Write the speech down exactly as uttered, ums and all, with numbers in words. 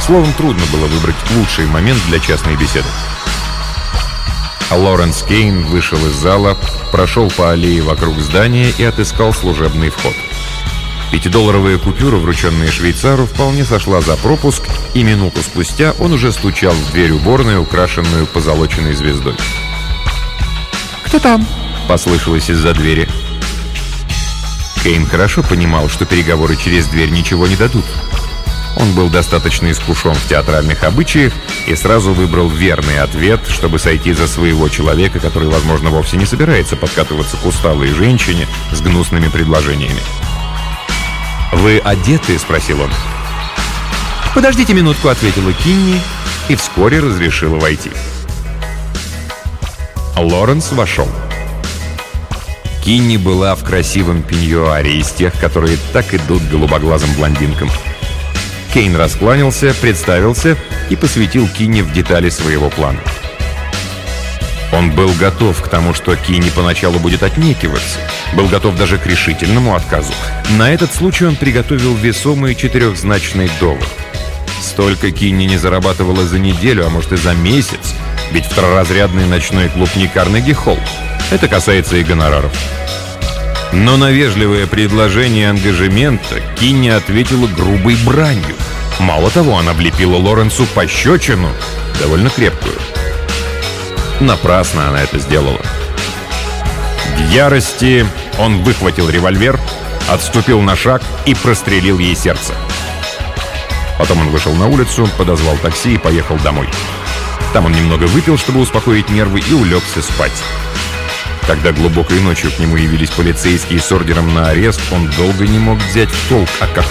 Словом, трудно было выбрать лучший момент для частной беседы. А Лоренс Кейн вышел из зала, прошел по аллее вокруг здания и отыскал служебный вход. Пятидолларовая купюра, врученная швейцару, вполне сошла за пропуск, и минуту спустя он уже стучал в дверь уборной, украшенную позолоченной звездой. «Кто там?» — послышалось из-за двери. Кейн хорошо понимал, что переговоры через дверь ничего не дадут. Он был достаточно искушен в театральных обычаях и сразу выбрал верный ответ, чтобы сойти за своего человека, который, возможно, вовсе не собирается подкатываться к усталой женщине с гнусными предложениями. «Вы одеты?» — спросил он. «Подождите минутку», — ответила Кинни и вскоре разрешила войти. Лоренс вошел. Кинни была в красивом пеньюаре из тех, которые так идут голубоглазым блондинкам. Кейн раскланялся, представился и посвятил Кинни в детали своего плана. Он был готов к тому, что Кинни поначалу будет отнекиваться, был готов даже к решительному отказу. На этот случай он приготовил весомый четырехзначный доллар. Столько Кинни не зарабатывала за неделю, а может и за месяц, ведь второразрядный ночной клуб не Карнеги-Холл. Это касается и гонораров. Но на вежливое предложение ангажемента Кинни ответила грубой бранью. Мало того, она влепила Лоренсу пощечину, довольно крепкую. Напрасно она это сделала. В ярости он выхватил револьвер, отступил на шаг и прострелил ей сердце. Потом он вышел на улицу, подозвал такси и поехал домой. Там он немного выпил, чтобы успокоить нервы, и улегся спать. Когда глубокой ночью к нему явились полицейские с ордером на арест, он долго не мог взять в толк, о каком